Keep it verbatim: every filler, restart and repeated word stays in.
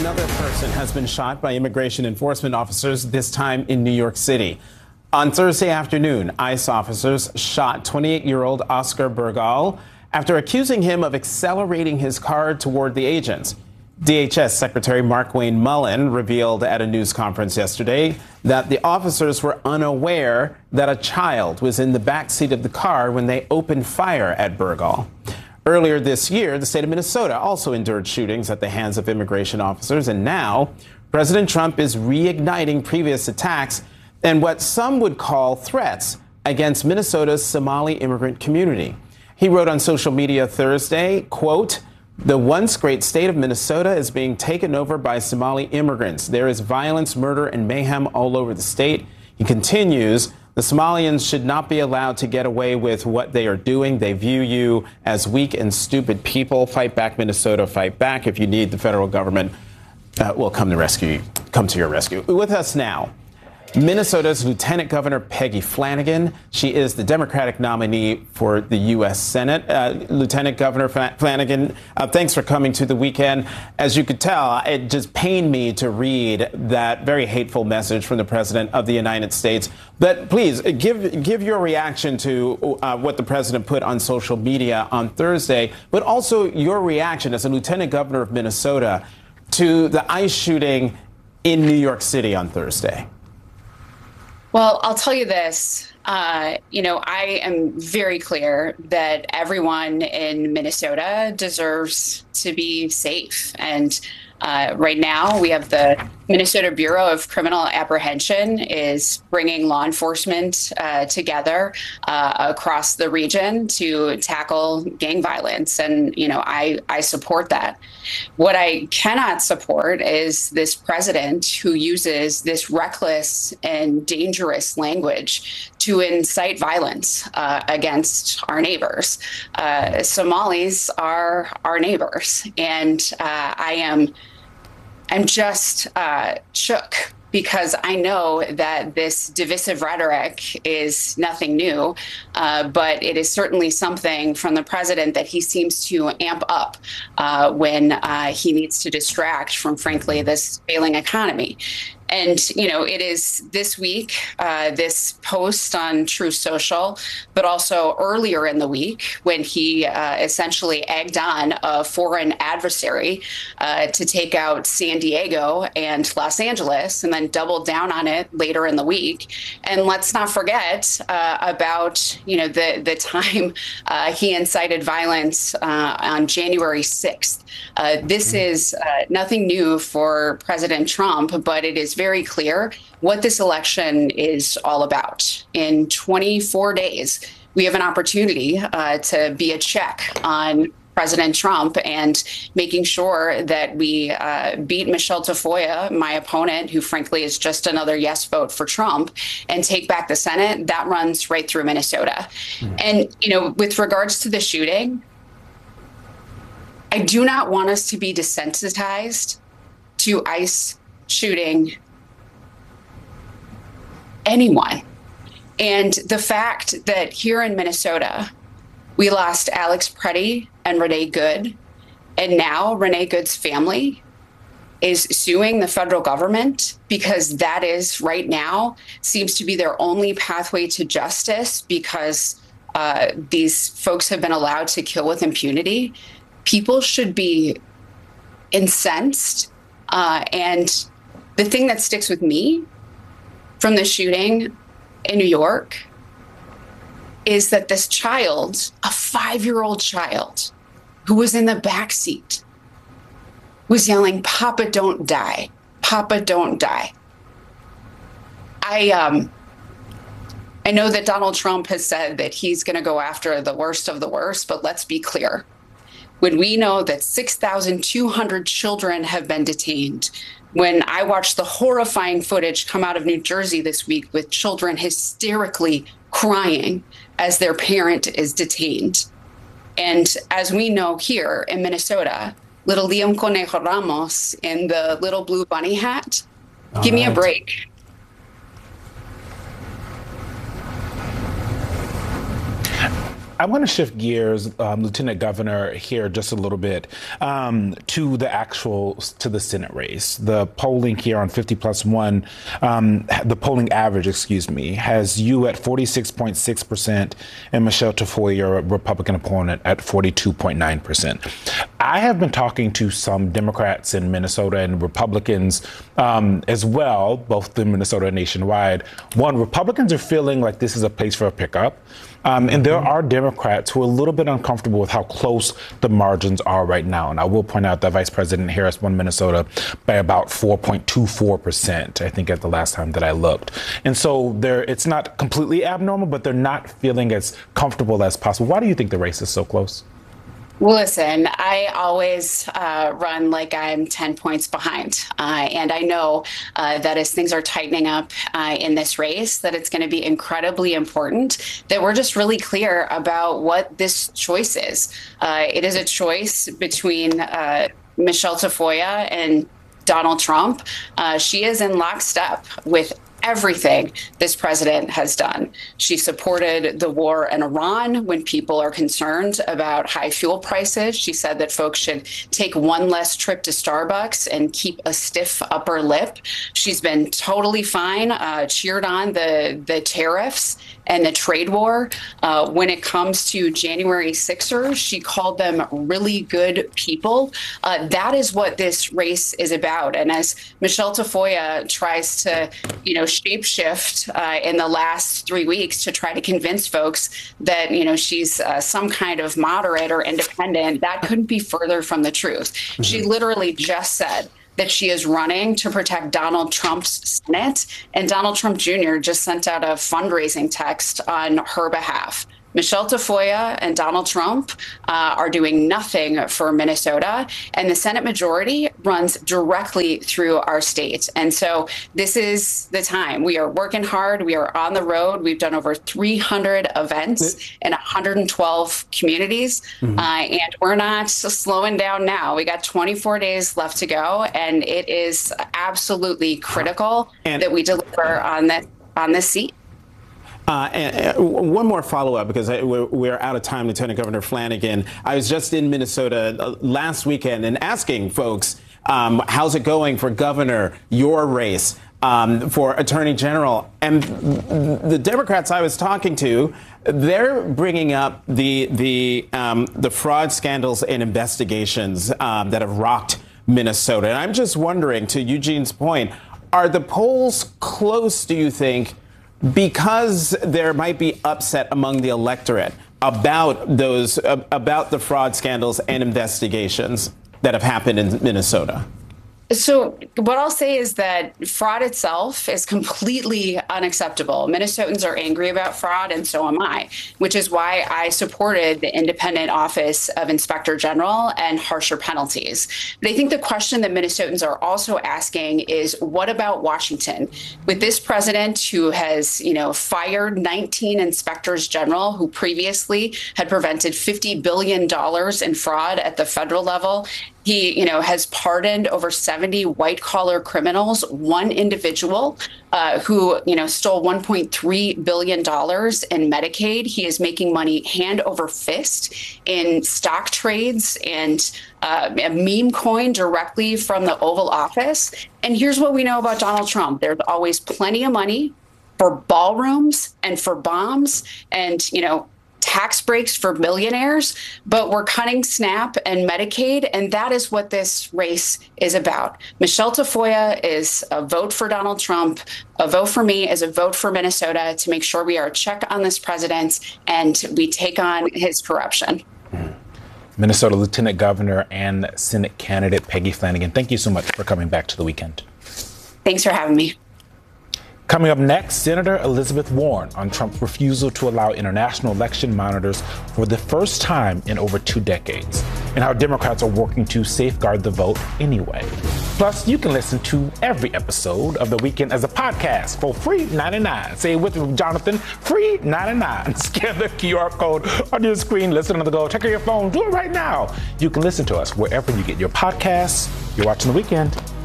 Another person has been shot by immigration enforcement officers, this time in New York City. On Thursday afternoon, ICE officers shot twenty-eight-year-old Oscar Burgal after accusing him of accelerating his car toward the agents. D H S Secretary Markwayne Mullin revealed at a news conference yesterday that the officers were unaware that a child was in the back seat of the car when they opened fire at Burgal. Earlier this year, the state of Minnesota also endured shootings at the hands of immigration officers, and now President Trump is reigniting previous attacks and what some would call threats against Minnesota's Somali immigrant community. He wrote on social media Thursday, quote, "The once great state of Minnesota is being taken over by Somali immigrants. There is violence, murder, and mayhem all over the state." He continues, "The Somalians should not be allowed to get away with what they are doing. They view you as weak and stupid people. Fight back, Minnesota, fight back. If you need, the federal government uh, will come to rescue, come to your rescue." With us now, Minnesota's Lieutenant Governor Peggy Flanagan. She is the Democratic nominee for the U S Senate. Uh, Lieutenant Governor Flanagan, uh, thanks for coming to the weekend. As you could tell, it just pained me to read that very hateful message from the President of the United States. But please give give your reaction to uh, what the President put on social media on Thursday, but also your reaction as a Lieutenant Governor of Minnesota to the ICE shooting in New York City on Thursday. Well, I'll tell you this, uh, you know, I am very clear that everyone in Minnesota deserves to be safe. And uh, right now we have the Minnesota Bureau of Criminal Apprehension is bringing law enforcement uh, together uh, across the region to tackle gang violence. And, you know, I, I support that. What I cannot support is this president who uses this reckless and dangerous language to incite violence uh, against our neighbors. Uh, Somalis are our neighbors, and uh, I am I'm just uh, shook because I know that this divisive rhetoric is nothing new, uh, but it is certainly something from the president that he seems to amp up uh, when uh, he needs to distract from, frankly, this failing economy. And, you know, it is this week, uh, this post on Truth Social, but also earlier in the week when he uh, essentially egged on a foreign adversary uh, to take out San Diego and Los Angeles, and then doubled down on it later in the week. And let's not forget uh, about, you know, the, the time uh, he incited violence uh, on January sixth. Uh, this is uh, nothing new for President Trump, but it is very clear what this election is all about. In twenty-four days, we have an opportunity uh, to be a check on President Trump and making sure that we uh, beat Michelle Tafoya, my opponent, who frankly is just another yes vote for Trump, and take back the Senate. That runs right through Minnesota. Mm-hmm. And, you know, with regards to the shooting, I do not want us to be desensitized to ICE shooting anyone. And the fact that here in Minnesota, we lost Alex Preddy and Renee Good, and now Renee Good's family is suing the federal government because that is right now seems to be their only pathway to justice because uh, these folks have been allowed to kill with impunity. People should be incensed. Uh, and the thing that sticks with me from the shooting in New York is that this child, a five-year-old child who was in the back seat, was yelling, "Papa, don't die. Papa, don't die." I um, I know that Donald Trump has said that he's going to go after the worst of the worst, but let's be clear. When we know that six thousand two hundred children have been detained, when I watched the horrifying footage come out of New Jersey this week with children hysterically crying as their parent is detained. And as we know here in Minnesota, little Liam Conejo Ramos in the little blue bunny hat, All give right. me a break. I want to shift gears, um, Lieutenant Governor, here just a little bit um, to the actual, to the Senate race. The polling here on fifty plus one, um, the polling average, excuse me, has you at forty-six point six percent and Michelle Tafoya, your Republican opponent, at forty-two point nine percent. I have been talking to some Democrats in Minnesota and Republicans um, as well, both in Minnesota and nationwide. One, Republicans are feeling like this is a place for a pickup. Um, and there are Democrats who are a little bit uncomfortable with how close the margins are right now. And I will point out that Vice President Harris won Minnesota by about four point two four percent, I think, at the last time that I looked. And so they're, it's not completely abnormal, but they're not feeling as comfortable as possible. Why do you think the race is so close? Well, listen, I always uh, run like I'm ten points behind. Uh, and I know uh, that as things are tightening up uh, in this race, that it's going to be incredibly important that we're just really clear about what this choice is. Uh, it is a choice between uh, Michelle Tafoya and Donald Trump. Uh, she is in lockstep with everything this president has done. She supported the war in Iran when people are concerned about high fuel prices. She said that folks should take one less trip to Starbucks and keep a stiff upper lip. She's been totally fine, uh, cheered on the, the tariffs and the trade war. Uh, when it comes to January sixers, she called them really good people. Uh, that is what this race is about. And as Michelle Tafoya tries to, you know, shapeshift uh, in the last three weeks to try to convince folks that, you know, she's uh, some kind of moderate or independent, that couldn't be further from the truth. Mm-hmm. She literally just said that she is running to protect Donald Trump's Senate. And Donald Trump Junior just sent out a fundraising text on her behalf. Michelle Tafoya and Donald Trump uh, are doing nothing for Minnesota, and the Senate majority runs directly through our state. And so this is the time. We are working hard. We are on the road. We've done over three hundred events in one hundred twelve communities, mm-hmm. uh, and we're not slowing down now. We got twenty-four days left to go, and it is absolutely critical and that we deliver on that on this seat. Uh, and, uh, one more follow-up, because I, we're, we're out of time, Lieutenant Governor Flanagan. I was just in Minnesota last weekend and asking folks, um, how's it going for governor, your race, um, for attorney general? And the Democrats I was talking to, they're bringing up the the um, the fraud scandals and investigations um, that have rocked Minnesota. And I'm just wondering, to Eugene's point, are the polls close, do you think, because there might be upset among the electorate about those uh, about the fraud scandals and investigations that have happened in Minnesota? So what I'll say is that fraud itself is completely unacceptable. Minnesotans are angry about fraud, and so am I, which is why I supported the independent office of Inspector General and harsher penalties. But I think the question that Minnesotans are also asking is, what about Washington? With this president who has, you know, fired nineteen inspectors general who previously had prevented fifty billion dollars in fraud at the federal level. He, you know, has pardoned over seventy white-collar criminals, one individual uh, who, you know, stole one point three billion dollars in Medicaid. He is making money hand over fist in stock trades and uh, a meme coin directly from the Oval Office. And here's what we know about Donald Trump. There's always plenty of money for ballrooms and for bombs and, you know, tax breaks for millionaires, but we're cutting SNAP and Medicaid, and that is what this race is about. Michelle Tafoya is a vote for Donald Trump. A vote for me is a vote for Minnesota to make sure we are a check on this president and we take on his corruption. Minnesota Lieutenant Governor and Senate candidate Peggy Flanagan, thank you so much for coming back to the weekend. Thanks for having me. Coming up next, Senator Elizabeth Warren on Trump's refusal to allow international election monitors for the first time in over two decades, and how Democrats are working to safeguard the vote anyway. Plus, you can listen to every episode of The Weekend as a podcast for free ninety-nine. Say it with me, Jonathan, free ninety-nine. Scan the Q R code on your screen, listen on the go, check out your phone, do it right now. You can listen to us wherever you get your podcasts. You're watching The Weekend.